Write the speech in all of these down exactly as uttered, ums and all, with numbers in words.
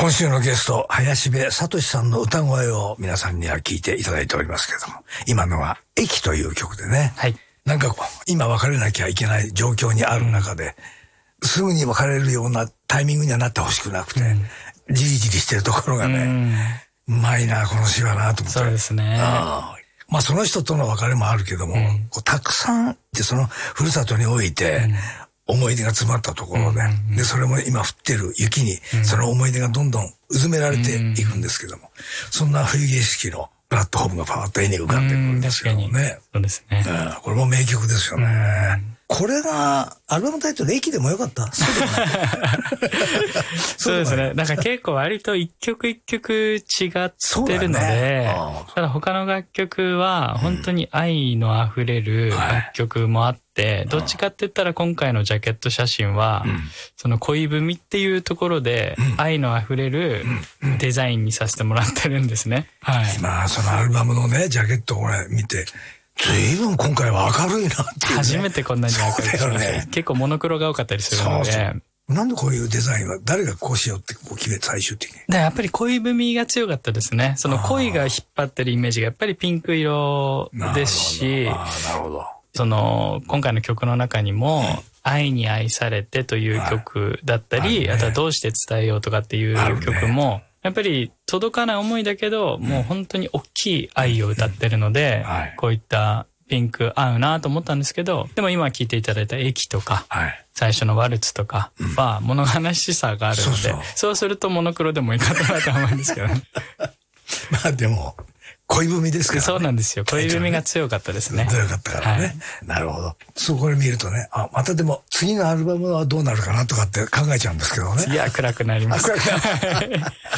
今週のゲスト、林部聡さんの歌声を皆さんには聞いていただいておりますけれども、今のは駅という曲でね、はい、なんかこう今別れなきゃいけない状況にある中で、うん、すぐに別れるようなタイミングにはなってほしくなくて、うん、じりじりしてるところがね、うん、うまいなこの詩はなと思って。 そうですね。 あまあその人との別れもあるけども、うん、こうたくさんでそのふるさとにおいて、うん、思い出が詰まったところで、うんうんうん、でそれも今降ってる雪に、うん、その思い出がどんどんうずめられていくんですけども、うん、そんな冬景色のプラットフォームがパーッと絵に浮かんでくるんですよね。 そうですね、 うん。これも名曲ですよね。うんこれが、アルバムタイトル、駅でもよかったそうでもないそうですね。なんか結構割と一曲一曲違ってるので、ね、ただ他の楽曲は本当に愛の溢れる楽曲もあって、うん、どっちかって言ったら今回のジャケット写真は、うん、その恋文っていうところで愛の溢れるデザインにさせてもらってるんですね。はい。 今、そのアルバムのね、ジャケットを俺見て、随分今回は明るいなっていう、ね、 初めてこんなに明るいですね。結構モノクロが多かったりするので。そうそうなんでこういうデザインは誰がこうしようって決めた最終的に。 でやっぱり恋文が強かったですね。その恋が引っ張ってるイメージがやっぱりピンク色ですし、 あなるほど。 その今回の曲の中にも、うん、愛に愛されてという曲だったり、はいあね、あとはどうして伝えようとかっていう曲も、ね、やっぱり届かない思いだけど、うん、もう本当に大きい愛を歌ってるので、うんはい、こういったピンク合うなと思ったんですけど、でも今聴いていただいた駅とか、はい、最初のワルツとかは物悲しさがあるので、うん、そうそう、そうするとモノクロでもいいかなと思うんですけどね。 まあでも、恋文ですからね。 そうなんですよ。恋文が強かったですね。 強かったからね。はい、なるほど。そうこれ見るとね、あ、またでも次のアルバムはどうなるかなとかって考えちゃうんですけどね。 いや、暗くなります。暗くなる。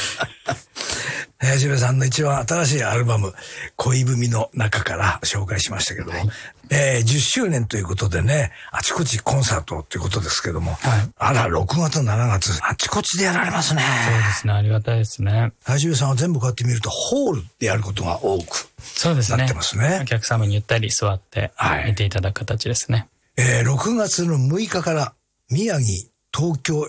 林部さんの一番新しいアルバム、恋文の中から紹介しましたけども、はい、えー、じゅっしゅうねんということでね、あちこちコンサートということですけども、はい、あら、ろくがつ、しちがつ、あちこちでやられますね。 そうですね、ありがたいですね。 林部さんは全部こうやって見ると、ホールでやることが多くそうですね。 なってますね。 お客様にゆったり座って見ていただく形ですね。 はい、えー、ろくがつのむいかから宮城、東京、